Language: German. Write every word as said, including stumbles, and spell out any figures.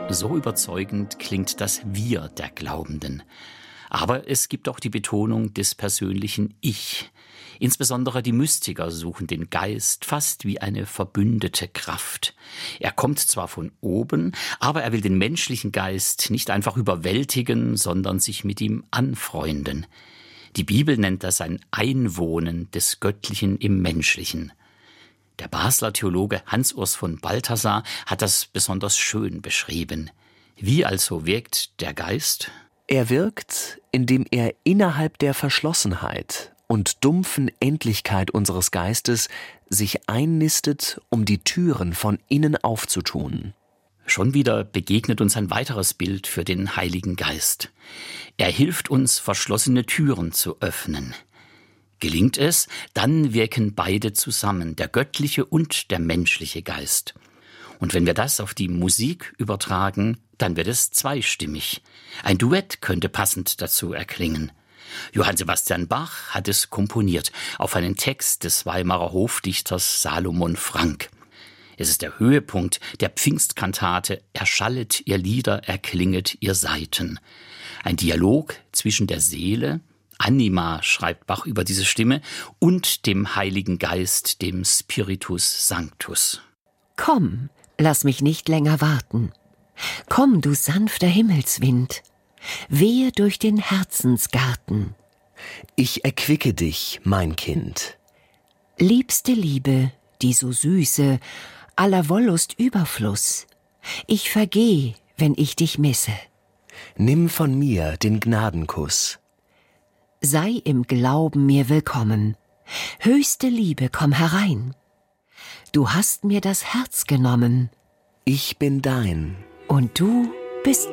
So überzeugend klingt das Wir der Glaubenden. Aber es gibt auch die Betonung des persönlichen Ich. Insbesondere die Mystiker suchen den Geist fast wie eine verbündete Kraft. Er kommt zwar von oben, aber er will den menschlichen Geist nicht einfach überwältigen, sondern sich mit ihm anfreunden. Die Bibel nennt das ein Einwohnen des Göttlichen im Menschlichen. Der Basler Theologe Hans-Urs von Balthasar hat das besonders schön beschrieben. Wie also wirkt der Geist? Er wirkt, indem er innerhalb der Verschlossenheit und dumpfen Endlichkeit unseres Geistes sich einnistet, um die Türen von innen aufzutun. Schon wieder begegnet uns ein weiteres Bild für den Heiligen Geist. Er hilft uns, verschlossene Türen zu öffnen. Gelingt es, dann wirken beide zusammen, der göttliche und der menschliche Geist. Und wenn wir das auf die Musik übertragen, dann wird es zweistimmig. Ein Duett könnte passend dazu erklingen. Johann Sebastian Bach hat es komponiert auf einen Text des Weimarer Hofdichters Salomon Frank. Es ist der Höhepunkt der Pfingstkantate »Erschallet ihr Lieder, erklinget ihr Saiten«. Ein Dialog zwischen der Seele, Anima schreibt Bach über diese Stimme, und dem Heiligen Geist, dem Spiritus Sanctus. Komm, lass mich nicht länger warten. Komm, du sanfter Himmelswind, wehe durch den Herzensgarten. Ich erquicke dich, mein Kind. Liebste Liebe, die so süße, aller Wollust Überfluss. Ich vergeh, wenn ich dich misse. Nimm von mir den Gnadenkuss. Sei im Glauben mir willkommen. Höchste Liebe, komm herein. Du hast mir das Herz genommen. Ich bin dein. Und du bist